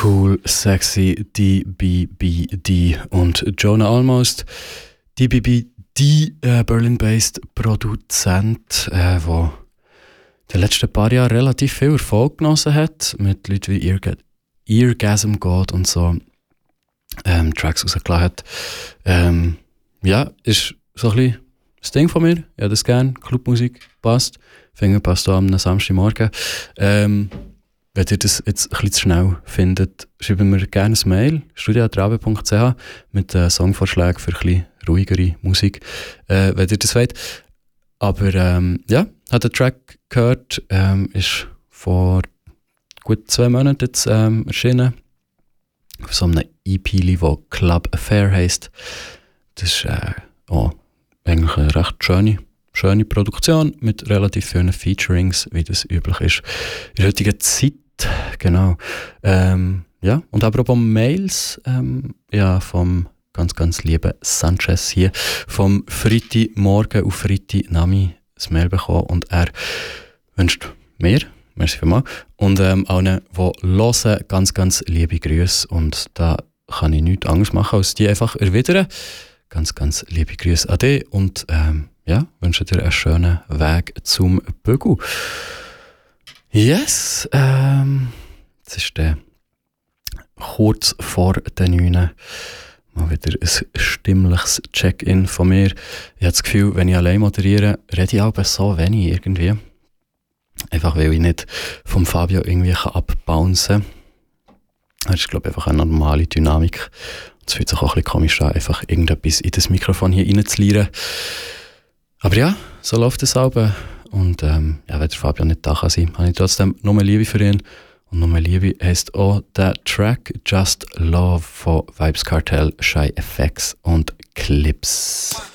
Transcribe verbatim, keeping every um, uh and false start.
Cool, Sexy, D B B D und Jonah Almost. D B B D, äh, Berlin-based Produzent, der äh, in den letzten paar Jahren relativ viel Erfolg genossen hat, mit Leuten wie Earga- Eargasm God und so ähm, Tracks rausgelassen hat. Ähm, ja, ist so ein bisschen das Ding von mir. Ich habe das gerne. Clubmusik passt. Finger passt auch am Samstagmorgen. Ähm, Wenn ihr das jetzt ein bisschen zu schnell findet, schreibt mir gerne ein Mail, studio at rabe punkt c h, mit äh, Songvorschlägen für ein bisschen ruhigere Musik, äh, wenn ihr das wollt. Aber ähm, ja, hat den Track gehört, ähm, ist vor gut zwei Monaten jetzt ähm, erschienen. Auf so einem E P, das Club Affair heisst. Das ist äh, oh, eigentlich eine recht schöne, schöne Produktion mit relativ vielen Featurings, wie das üblich ist in der heutigen Zeit. Genau. Ähm, ja, und apropos Mails, ähm, ja, vom ganz, ganz lieben Sanchez hier, vom Freitagmorgen auf Freitagnami ein Mail bekommen und er wünscht mir, merci vielmals, und ähm, allen, die hören, ganz, ganz liebe Grüße und da kann ich nichts anderes machen, als die einfach erwidern. Ganz, ganz liebe Grüße an dich und ähm, ja, wünsche dir einen schönen Weg zum Bügel. Yes, ähm, es ist der kurz vor den neun. Mal wieder ein stimmliches Check-in von mir. Ich habe das Gefühl, wenn ich allein moderiere, rede ich auch so wenig irgendwie. Einfach weil ich nicht vom Fabio irgendwie abbouncen kann. Das ist, glaube ich, einfach eine normale Dynamik. Es fühlt sich auch ein bisschen komisch an, einfach irgendetwas in das Mikrofon hier reinzulieren. Aber ja, so läuft es auch. Und ähm, ja, wenn der Fabio nicht da kann sein, habe ich trotzdem nur Liebe für ihn. Und nur Liebe heisst auch der Track Just Love von Vibes Cartel, Shy F X und Clips.